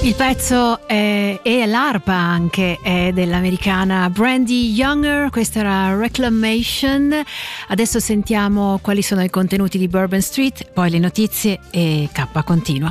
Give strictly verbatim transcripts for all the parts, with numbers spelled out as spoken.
Il pezzo è, e l'arpa anche è dell'americana Brandy Younger, questa era Reclamation. Adesso sentiamo quali sono i contenuti di Bourbon Street, poi le notizie e K continua.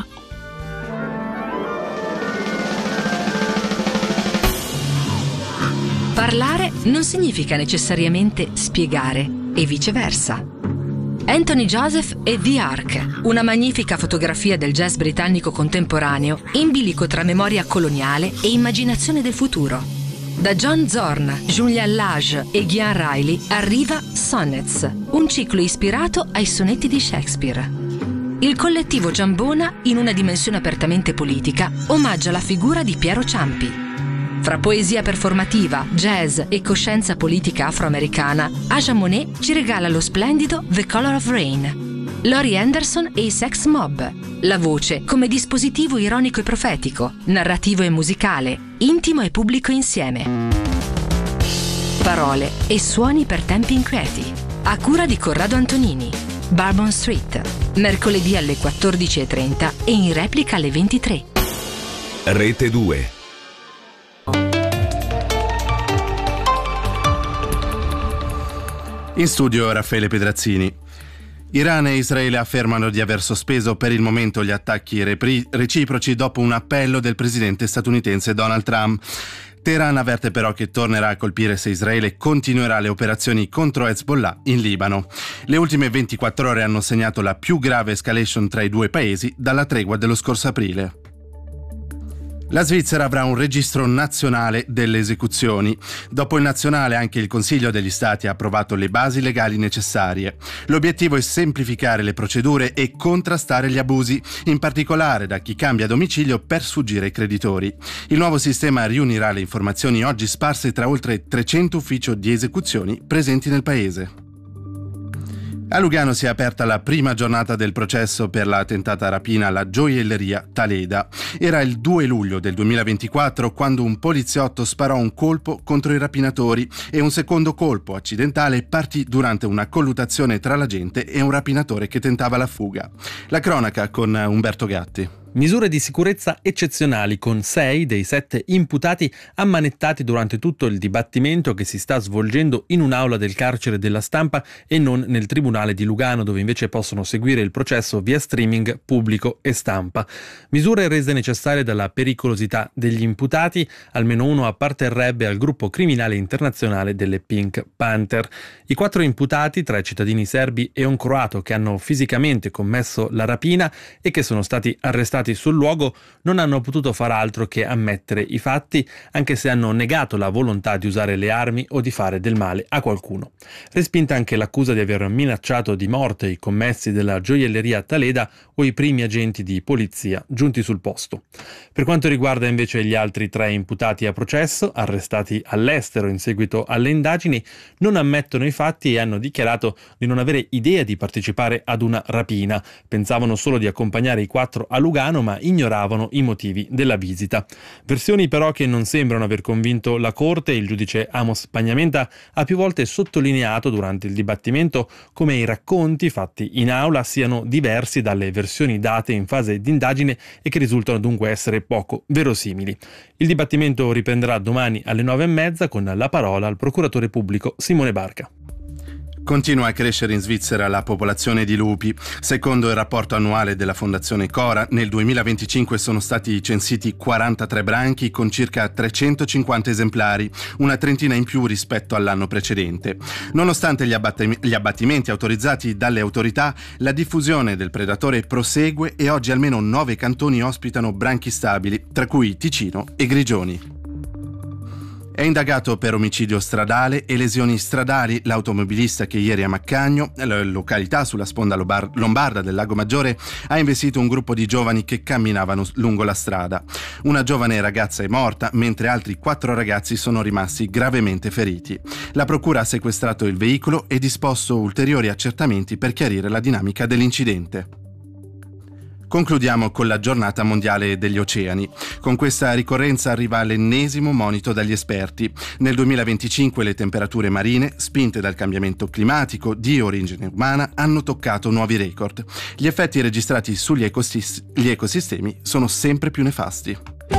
Parlare non significa necessariamente spiegare e viceversa. Anthony Joseph e The Ark, una magnifica fotografia del jazz britannico contemporaneo in bilico tra memoria coloniale e immaginazione del futuro. Da John Zorn, Julian Lage e Gian Riley arriva Sonnets, un ciclo ispirato ai sonetti di Shakespeare. Il collettivo Giambona, in una dimensione apertamente politica, omaggia la figura di Piero Ciampi. Fra poesia performativa, jazz e coscienza politica afroamericana, Aja Monet ci regala lo splendido The Color of Rain. Laurie Anderson e i Sex Mob. La voce come dispositivo ironico e profetico, narrativo e musicale, intimo e pubblico insieme. Parole e suoni per tempi inquieti. A cura di Corrado Antonini. Bourbon Street. Mercoledì alle quattordici e trenta e in replica alle ventitré. Rete due. In studio Raffaele Pedrazzini. Iran e Israele affermano di aver sospeso per il momento gli attacchi repri- reciproci dopo un appello del presidente statunitense Donald Trump. Teheran avverte però che tornerà a colpire se Israele continuerà le operazioni contro Hezbollah in Libano. Le ultime ventiquattro ore hanno segnato la più grave escalation tra i due paesi dalla tregua dello scorso aprile. La Svizzera avrà un registro nazionale delle esecuzioni. Dopo il nazionale anche il Consiglio degli Stati ha approvato le basi legali necessarie. L'obiettivo è semplificare le procedure e contrastare gli abusi, in particolare da chi cambia domicilio per sfuggire ai creditori. Il nuovo sistema riunirà le informazioni oggi sparse tra oltre trecento uffici di esecuzioni presenti nel paese. A Lugano si è aperta la prima giornata del processo per la tentata rapina alla gioielleria Taleda. Era il due luglio del duemilaventiquattro quando un poliziotto sparò un colpo contro i rapinatori e un secondo colpo accidentale partì durante una colluttazione tra l'agente e un rapinatore che tentava la fuga. La cronaca con Umberto Gatti. Misure di sicurezza eccezionali con sei dei sette imputati ammanettati durante tutto il dibattimento che si sta svolgendo in un'aula del carcere della Stampa e non nel tribunale di Lugano, dove invece possono seguire il processo via streaming pubblico e stampa. Misure rese necessarie dalla pericolosità degli imputati, almeno uno apparterrebbe al gruppo criminale internazionale delle Pink Panther. I quattro imputati, tre cittadini serbi e un croato che hanno fisicamente commesso la rapina e che sono stati arrestati sul luogo, non hanno potuto far altro che ammettere i fatti, anche se hanno negato la volontà di usare le armi o di fare del male a qualcuno. Respinta anche l'accusa di aver minacciato di morte i commessi della gioielleria Taleda o i primi agenti di polizia giunti sul posto. Per quanto riguarda invece gli altri tre imputati a processo, arrestati all'estero in seguito alle indagini, non ammettono i fatti e hanno dichiarato di non avere idea di partecipare ad una rapina. Pensavano solo di accompagnare i quattro a Lugano, ma ignoravano i motivi della visita. Versioni però che non sembrano aver convinto la Corte. Il giudice Amos Pagnamenta ha più volte sottolineato durante il dibattimento come i racconti fatti in aula siano diversi dalle versioni date in fase di indagine e che risultano dunque essere poco verosimili. Il dibattimento riprenderà domani alle nove e mezza con la parola al procuratore pubblico Simone Barca. Continua a crescere in Svizzera la popolazione di lupi. Secondo il rapporto annuale della Fondazione Cora, nel duemilaventicinque sono stati censiti quarantatré branchi con circa trecentocinquanta esemplari, una trentina in più rispetto all'anno precedente. Nonostante gli, abbatt- gli abbattimenti autorizzati dalle autorità, la diffusione del predatore prosegue e oggi almeno nove cantoni ospitano branchi stabili, tra cui Ticino e Grigioni. È indagato per omicidio stradale e lesioni stradali l'automobilista che ieri a Maccagno, località sulla sponda lombarda del Lago Maggiore, ha investito un gruppo di giovani che camminavano lungo la strada. Una giovane ragazza è morta, mentre altri quattro ragazzi sono rimasti gravemente feriti. La procura ha sequestrato il veicolo e disposto ulteriori accertamenti per chiarire la dinamica dell'incidente. Concludiamo con la giornata mondiale degli oceani. Con questa ricorrenza arriva l'ennesimo monito dagli esperti. Nel duemilaventicinque le temperature marine, spinte dal cambiamento climatico di origine umana, hanno toccato nuovi record. Gli effetti registrati sugli ecosistemi sono sempre più nefasti.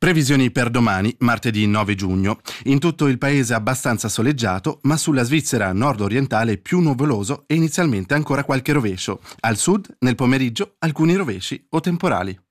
Previsioni per domani, martedì nove giugno. In tutto il paese abbastanza soleggiato, ma sulla Svizzera nord-orientale più nuvoloso e inizialmente ancora qualche rovescio. Al sud, nel pomeriggio, alcuni rovesci o temporali.